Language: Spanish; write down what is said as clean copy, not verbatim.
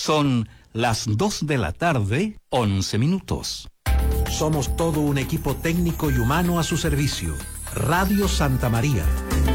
Son las 2:11 p.m. Somos todo un equipo técnico y humano a su servicio. Radio Santa María,